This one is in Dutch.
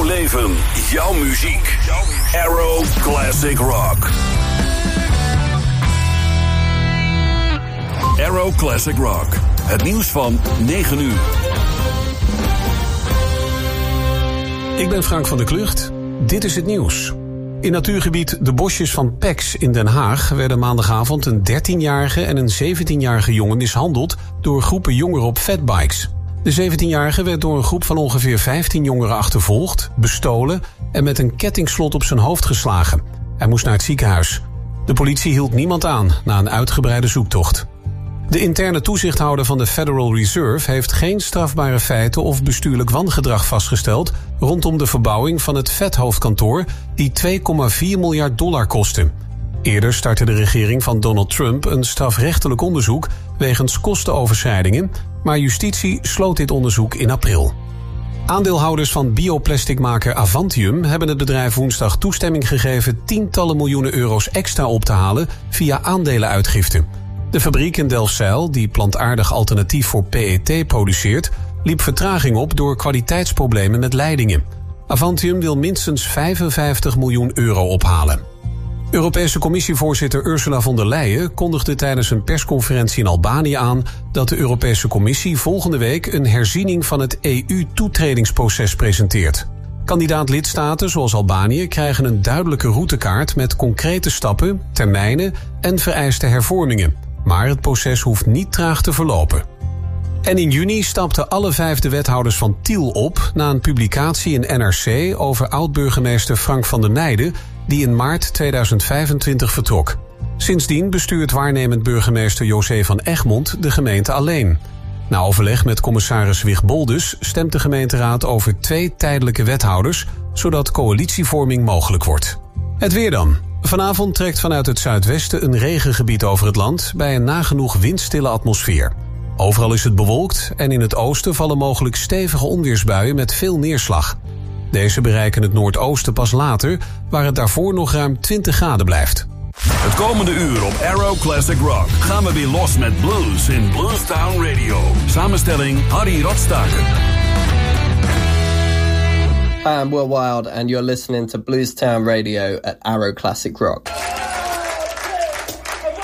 leven jouw muziek. Arrow Classic Rock. Arrow Classic Rock. Het nieuws van 9 uur. Ik ben Frank van der Klucht. Dit is het nieuws. In natuurgebied De Bosjes van Pex in Den Haag werden maandagavond een 13-jarige en een 17-jarige jongen mishandeld door groepen jongeren op fatbikes. De 17-jarige werd door een groep van ongeveer 15 jongeren achtervolgd, bestolen en met een kettingslot op zijn hoofd geslagen. Hij moest naar het ziekenhuis. De politie hield niemand aan na een uitgebreide zoektocht. De interne toezichthouder van de Federal Reserve heeft geen strafbare feiten of bestuurlijk wangedrag vastgesteld rondom de verbouwing van het Fed-hoofdkantoor die $2,4 miljard kostte. Eerder startte de regering van Donald Trump een strafrechtelijk onderzoek wegens kostenoverschrijdingen, maar justitie sloot dit onderzoek in april. Aandeelhouders van bioplasticmaker Avantium hebben het bedrijf woensdag toestemming gegeven tientallen miljoenen euro's extra op te halen via aandelenuitgifte. De fabriek in Delfzijl, die plantaardig alternatief voor PET produceert, liep vertraging op door kwaliteitsproblemen met leidingen. Avantium wil minstens €55 miljoen ophalen. Europese Commissievoorzitter Ursula von der Leyen kondigde tijdens een persconferentie in Albanië aan dat de Europese Commissie volgende week een herziening van het EU-toetredingsproces presenteert. Kandidaat-lidstaten zoals Albanië krijgen een duidelijke routekaart met concrete stappen, termijnen en vereiste hervormingen. Maar het proces hoeft niet traag te verlopen. En in juni stapten alle 5 wethouders van Tiel op na een publicatie in NRC over oud-burgemeester Frank van der Nijden, die in maart 2025 vertrok. Sindsdien bestuurt waarnemend burgemeester José van Egmond de gemeente alleen. Na overleg met commissaris Wig Boldus stemt de gemeenteraad over 2 tijdelijke wethouders, zodat coalitievorming mogelijk wordt. Het weer dan. Vanavond trekt vanuit het zuidwesten een regengebied over het land bij een nagenoeg windstille atmosfeer. Overal is het bewolkt en in het oosten vallen mogelijk stevige onweersbuien met veel neerslag. Deze bereiken het noordoosten pas later, waar het daarvoor nog ruim 20 graden blijft. Het komende uur op Arrow Classic Rock gaan we weer los met blues in Bluestown Radio. Samenstelling Harry Rotstaken. Hi, I'm Will Wild and you're listening to Bluestown Radio at Arrow Classic Rock.